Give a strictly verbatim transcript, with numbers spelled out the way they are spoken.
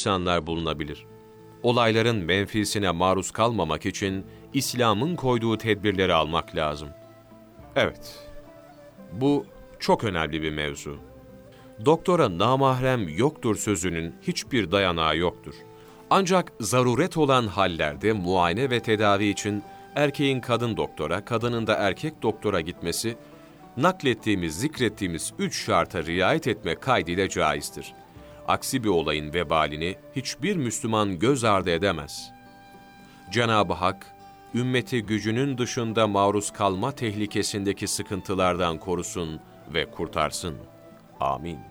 insanlar bulunabilir. Olayların menfisine maruz kalmamak için İslam'ın koyduğu tedbirleri almak lazım. Evet, bu çok önemli bir mevzu. Doktora namahrem yoktur sözünün hiçbir dayanağı yoktur. Ancak zaruret olan hallerde muayene ve tedavi için erkeğin kadın doktora, kadının da erkek doktora gitmesi, naklettiğimiz, zikrettiğimiz üç şarta riayet etme kaydıyla caizdir. Aksi bir olayın vebalini hiçbir Müslüman göz ardı edemez. Cenab-ı Hak, ümmeti gücünün dışında maruz kalma tehlikesindeki sıkıntılardan korusun ve kurtarsın. Amin.